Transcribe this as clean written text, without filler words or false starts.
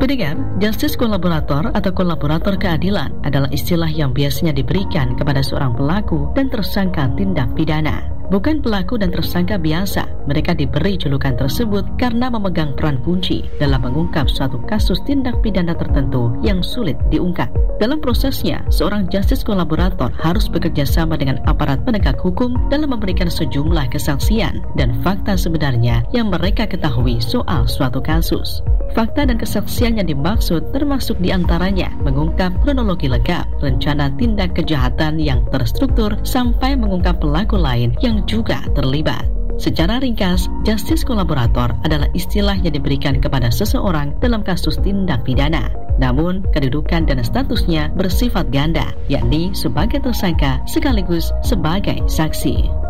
Pendengar, justice kolaborator atau kolaborator keadilan adalah istilah yang biasanya diberikan kepada seorang pelaku dan tersangka tindak pidana. Bukan pelaku dan tersangka biasa, mereka diberi julukan tersebut karena memegang peran kunci dalam mengungkap suatu kasus tindak pidana tertentu yang sulit diungkap. Dalam prosesnya, seorang justice kolaborator harus bekerja sama dengan aparat penegak hukum dalam memberikan sejumlah kesaksian dan fakta sebenarnya yang mereka ketahui soal suatu kasus. Fakta dan kesaksian yang dimaksud termasuk diantaranya mengungkap kronologi lengkap, rencana tindak kejahatan yang terstruktur, sampai mengungkap pelaku lain yang juga terlibat. Secara ringkas, justice kolaborator adalah istilah yang diberikan kepada seseorang dalam kasus tindak pidana. Namun, kedudukan dan statusnya bersifat ganda, yakni sebagai tersangka sekaligus sebagai saksi.